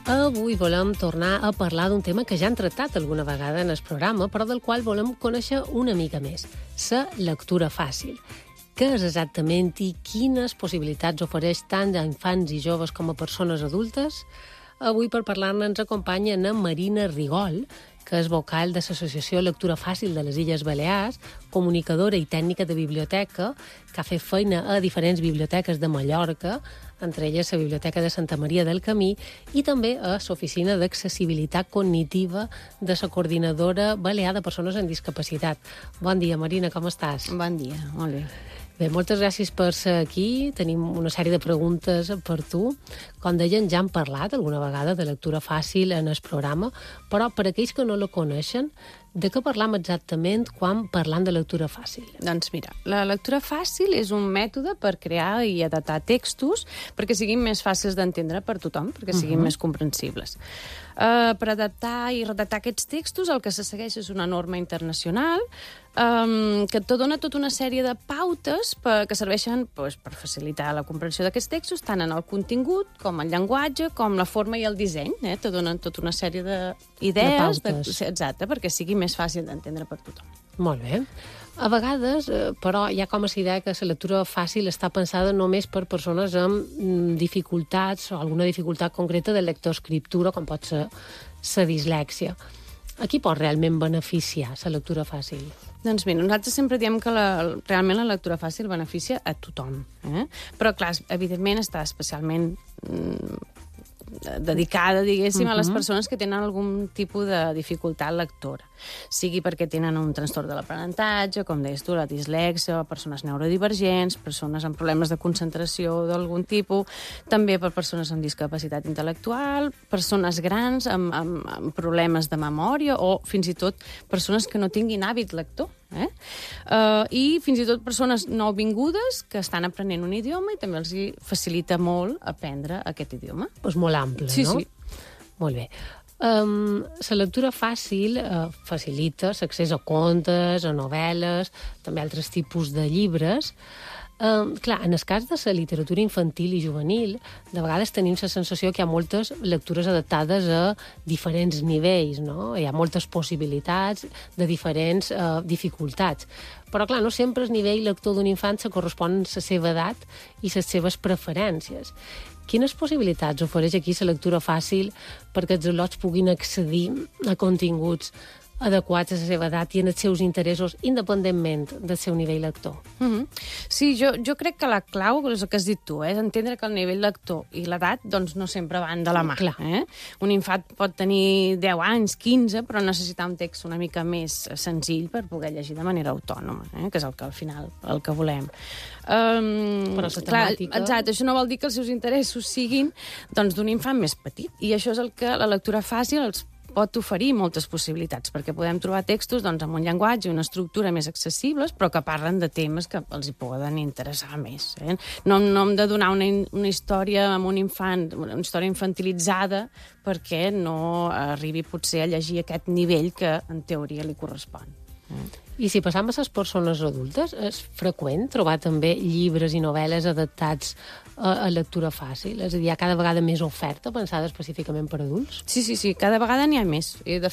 Avui volem tornar a parlar d'un tema que ja hem tractat alguna vegada en el programa, però del qual volem conèixer una mica més, la lectura fàcil. Què és exactament i quines possibilitats ofereix tant a infants i joves com a persones adultes? Avui per parlar-ne ens acompanya na Marina Rigol, que és vocal de l'Associació Lectura Fàcil de les Illes Balears, comunicadora i tècnica de biblioteca, que ha fet feina a diferents biblioteques de Mallorca, entre elles la Biblioteca de Santa Maria del Camí, i també a l'Oficina d'Accessibilitat Cognitiva de la Coordinadora Balear de Persones amb Discapacitat. Bon dia, Marina, com estàs? Bon dia, molt bé. Bé, moltes gràcies per ser aquí. Tenim una sèrie de preguntes per tu. Com deien, ja hem parlat alguna vegada de lectura fàcil en el programa, però per aquells que no la coneixen, de què parlam exactament quan parlam de lectura fàcil? Doncs mira, la lectura fàcil és un mètode per crear i adaptar textos perquè siguin més fàcils d'entendre per tothom, perquè siguin més comprensibles. Per adaptar i redactar aquests textos el que se segueix és una norma internacional que et dona tota una sèrie de pautes que serveixen per facilitar la comprensió d'aquests textos, tant en el contingut com el llenguatge, com la forma i el disseny. Te donen tota una sèrie d'idees, exacte, perquè sigui més fàcil d'entendre per tothom. Molt bé. A vegades, però, hi ha com a idea que la lectura fàcil està pensada només per persones amb dificultats o alguna dificultat concreta de lectoescriptura, com pot ser la dislèxia. A qui pot realment beneficiar la lectura fàcil? Doncs mira, nosaltres sempre diem que realment la lectura fàcil beneficia a tothom. Però, clar, evidentment està especialment dedicada, diguéssim, a les persones que tenen algun tipus de dificultat lectora. Sigui perquè tenen un trastorn de l'aprenentatge, com deies tu, la dislèxia, persones neurodivergents, persones amb problemes de concentració d'algun tipus, també per persones amb discapacitat intel·lectual, persones grans amb problemes de memòria o fins i tot persones que no tinguin hàbit lector. I fins i tot persones nouvingudes que estan aprenent un idioma i també els facilita molt aprendre aquest idioma. És molt ample, sí, no? Sí. Molt bé. La lectura fàcil facilita l'accés a contes, a novel·les, també altres tipus de llibres. Clar, en el cas de la literatura infantil i juvenil, de vegades tenim la sensació que hi ha moltes lectures adaptades a diferents nivells, no? Hi ha moltes possibilitats de diferents dificultats. Però, clar, no sempre el nivell lector d'un infant se correspon a la seva edat i les seves preferències. Quines possibilitats ofereix aquí la lectura fàcil perquè els al·lots puguin accedir a continguts adequats a la seva edat i en els seus interessos, independentment del seu nivell lector? Sí, jo crec que la clau és el que has dit tu, és entendre que el nivell lector i l'edat doncs, no sempre van de la mà. Un infant pot tenir 10 anys, 15, però necessitar un text una mica més senzill per poder llegir de manera autònoma, que és el que al final el que volem. Però la temàtica... Exacte, això no vol dir que els seus interessos siguin d'un infant més petit, i això és el que la lectura fàcil els pot oferir moltes possibilitats, perquè podem trobar textos amb un llenguatge i una estructura més accessibles, però que parlen de temes que els hi poden interessar més. No hem de donar una història amb un infant, una història infantilitzada, perquè no arribi potser a llegir aquest nivell que en teoria li correspon. I si passam a les persones adultes, és freqüent trobar també llibres i novel·les adaptats a lectura fàcil? És a dir, hi ha cada vegada més oferta pensada específicament per adults? Sí, cada vegada n'hi ha més. I de